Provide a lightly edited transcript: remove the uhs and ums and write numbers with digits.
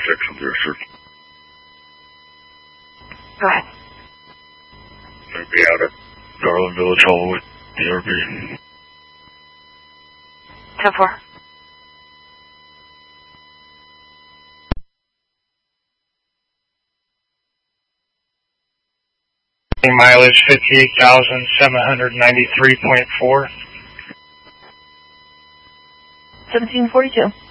section there, sir. Go ahead. I'll be out at Garland Village Hallway, DRB. 10-4. Mileage 58,793.4. 1742.